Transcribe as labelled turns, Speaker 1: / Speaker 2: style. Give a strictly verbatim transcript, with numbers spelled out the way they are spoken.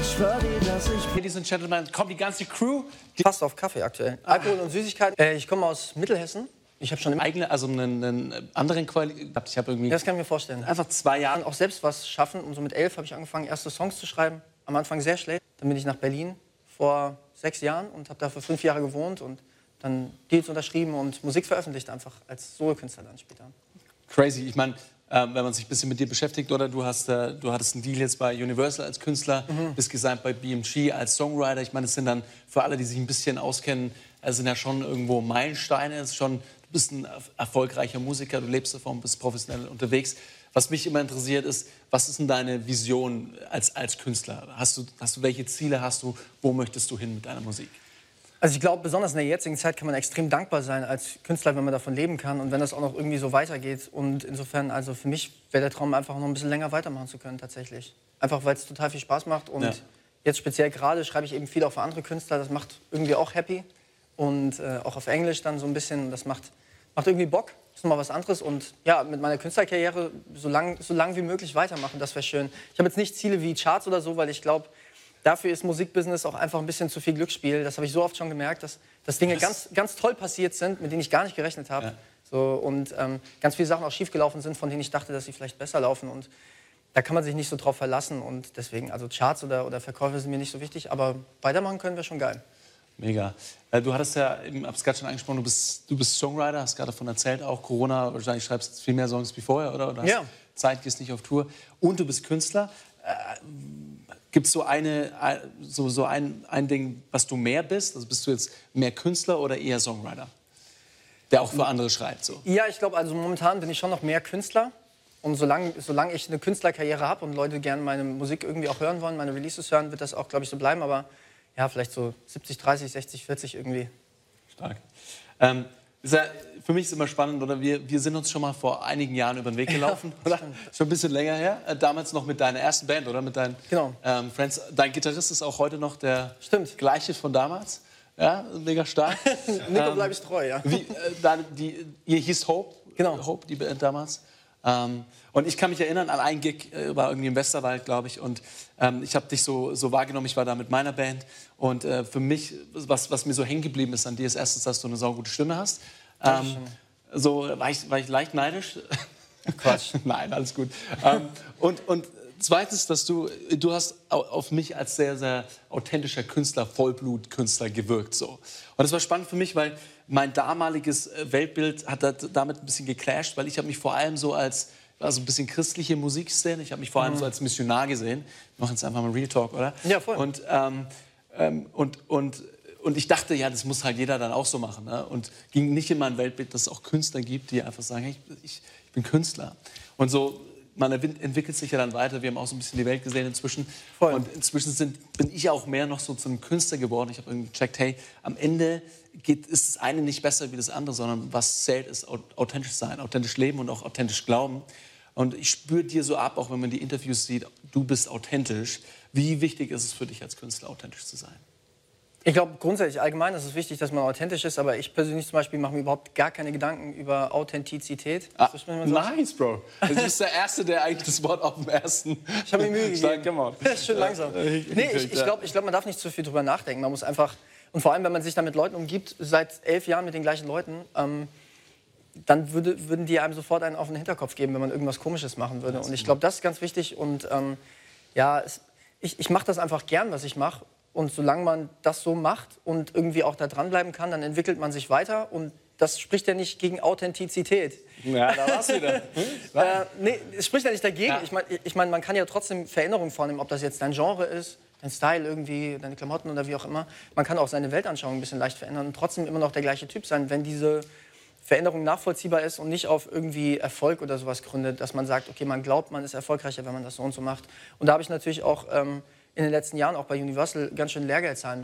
Speaker 1: schwör dir, dass ich...
Speaker 2: Ladies and Gentlemen, kommt die ganze Crew. Die
Speaker 3: Fast auf Kaffee aktuell. Ah. Alkohol und Süßigkeiten. Äh, ich komme aus Mittelhessen. Ich habe schon im
Speaker 2: eigene, also einen, einen anderen Quali... Ich habe irgendwie...
Speaker 3: Das kann ich mir vorstellen.
Speaker 2: Einfach zwei Jahre.
Speaker 3: Auch selbst was schaffen. Und so mit elf habe ich angefangen, erste Songs zu schreiben. Am Anfang sehr schlecht. Dann bin ich nach Berlin vor sechs Jahren und habe da für fünf Jahre gewohnt und dann Deals unterschrieben und Musik veröffentlicht, einfach als Solokünstler dann später.
Speaker 2: Crazy. Ich meine, ähm, wenn man sich ein bisschen mit dir beschäftigt, oder du hast, äh, du hattest einen Deal jetzt bei Universal als Künstler, mhm. bist gesigned bei B M G als Songwriter. Ich meine, das sind dann für alle, die sich ein bisschen auskennen, äh, sind ja schon irgendwo Meilensteine. Es ist schon, du bist ein erfolgreicher Musiker, du lebst davon, bist professionell unterwegs. Was mich immer interessiert ist, was ist denn deine Vision als, als Künstler? Hast du, hast du, welche Ziele hast du? Wo möchtest du hin mit deiner Musik?
Speaker 3: Also ich glaube, besonders in der jetzigen Zeit kann man extrem dankbar sein als Künstler, wenn man davon leben kann und wenn das auch noch irgendwie so weitergeht. Und insofern, also für mich wäre der Traum einfach noch ein bisschen länger weitermachen zu können tatsächlich. Einfach, weil es total viel Spaß macht und ja. jetzt speziell gerade schreibe ich eben viel auch für andere Künstler. Das macht irgendwie auch happy und äh, auch auf Englisch dann so ein bisschen. Das macht, macht irgendwie Bock. Das ist nochmal was anderes und ja, mit meiner Künstlerkarriere so lang, so lang wie möglich weitermachen, das wäre schön. Ich habe jetzt nicht Ziele wie Charts oder so, weil ich glaube, dafür ist Musikbusiness auch einfach ein bisschen zu viel Glücksspiel. Das habe ich so oft schon gemerkt, dass, dass Dinge ganz, ganz toll passiert sind, mit denen ich gar nicht gerechnet habe. Ja. So, und ähm, ganz viele Sachen auch schiefgelaufen sind, von denen ich dachte, dass sie vielleicht besser laufen. Und da kann man sich nicht so drauf verlassen. Und deswegen, also Charts oder, oder Verkäufe sind mir nicht so wichtig, aber weitermachen können wir schon geil.
Speaker 2: Mega. Du hattest ja, ich habe es gerade schon angesprochen, du bist, du bist Songwriter, hast gerade davon erzählt, auch Corona, wahrscheinlich schreibst du viel mehr Songs wie vorher, oder? oder hast
Speaker 3: ja.
Speaker 2: Zeit, gehst nicht auf Tour. Und du bist Künstler. Äh, Gibt es so, eine, so, so ein, ein Ding, was du mehr bist? Also bist du jetzt mehr Künstler oder eher Songwriter, der auch für andere schreibt? So?
Speaker 3: Ja, ich glaube, also momentan bin ich schon noch mehr Künstler. Und solange, solange ich eine Künstlerkarriere habe und Leute gerne meine Musik irgendwie auch hören wollen, meine Releases hören, wird das auch, glaube ich, so bleiben. Aber ja, vielleicht so siebzig, dreißig, sechzig, vierzig irgendwie.
Speaker 2: Stark. Ähm, ist ja, für mich ist es immer spannend, oder? Wir, wir sind uns schon mal vor einigen Jahren über den Weg gelaufen, ja, oder? Schon ein bisschen länger her. Äh, damals noch mit deiner ersten Band, oder? Mit deinen
Speaker 3: genau.
Speaker 2: ähm, Friends. Dein Gitarrist ist auch heute noch der
Speaker 3: Stimmt.
Speaker 2: gleiche von damals. Ja, mega stark.
Speaker 3: Nico
Speaker 2: ähm,
Speaker 3: bleibe ich treu, ja.
Speaker 2: Wie, äh, deine, die, ihr hieß Hope,
Speaker 3: genau.
Speaker 2: Hope, die Band damals. Ähm, und ich kann mich erinnern an einen Gig, äh, war irgendwie im Westerwald, glaube ich. Und ähm, ich habe dich so, so wahrgenommen, ich war da mit meiner Band. Und äh, für mich, was, was mir so hängen geblieben ist an dir, ist erstens, dass du eine saugute Stimme hast. Ähm, so war ich, war ich leicht neidisch.
Speaker 3: Quatsch.
Speaker 2: Nein, alles gut. ähm, und, und zweitens, dass du, du hast auf mich als sehr, sehr authentischer Künstler, Vollblutkünstler gewirkt. So. Und das war spannend für mich, weil mein damaliges Weltbild hat damit ein bisschen geclasht, weil ich habe mich vor allem so als, also ein bisschen christliche Musikszene, ich habe mich vor allem mhm. so als Missionar gesehen. Wir machen jetzt einfach mal Real Talk, oder?
Speaker 3: Ja, voll.
Speaker 2: Und, ähm, ähm, und, und Und ich dachte, ja, das muss halt jeder dann auch so machen. Ne? Und ging nicht in mein Weltbild, dass es auch Künstler gibt, die einfach sagen, hey, ich, ich bin Künstler. Und so, man entwickelt sich ja dann weiter. Wir haben auch so ein bisschen die Welt gesehen inzwischen. Voll. Und inzwischen sind, bin ich auch mehr noch so zu einem Künstler geworden. Ich habe irgendwie gecheckt, hey, am Ende geht, ist das eine nicht besser wie das andere, sondern was zählt, ist authentisch sein, authentisch leben und auch authentisch glauben. Und ich spüre dir so ab, auch wenn man die Interviews sieht, du bist authentisch. Wie wichtig ist es für dich als Künstler, authentisch zu sein?
Speaker 3: Ich glaube, grundsätzlich allgemein ist es wichtig, dass man authentisch ist, aber ich persönlich zum Beispiel mache mir überhaupt gar keine Gedanken über Authentizität.
Speaker 2: Ah, nice, Bro. Du bist der Erste, der eigentlich das Wort auf dem ersten...
Speaker 3: Ich habe mir Mühe gegeben. Das ist schön langsam. Nee, ich, ich glaube, ich glaub, man darf nicht zu viel drüber nachdenken. Man muss einfach, und vor allem, wenn man sich dann mit Leuten umgibt, seit elf Jahren mit den gleichen Leuten, ähm, dann würde, würden die einem sofort einen auf den Hinterkopf geben, wenn man irgendwas Komisches machen würde. Und ich glaube, das ist ganz wichtig. Und ähm, ja, es, ich, ich mache das einfach gern, was ich mache. Und solange man das so macht und irgendwie auch da dranbleiben kann, dann entwickelt man sich weiter. Und das spricht ja nicht gegen Authentizität.
Speaker 2: Ja, da war's wieder.
Speaker 3: äh, nee, es spricht ja nicht dagegen. Ja. Ich meine, ich mein, man kann ja trotzdem Veränderungen vornehmen, ob das jetzt dein Genre ist, dein Style irgendwie, deine Klamotten oder wie auch immer. Man kann auch seine Weltanschauung ein bisschen leicht verändern und trotzdem immer noch der gleiche Typ sein, wenn diese Veränderung nachvollziehbar ist und nicht auf irgendwie Erfolg oder sowas gründet, dass man sagt, okay, man glaubt, man ist erfolgreicher, wenn man das so und so macht. Und da habe ich natürlich auch... Ähm, in den letzten Jahren auch bei Universal ganz schön Lehrgeld zahlen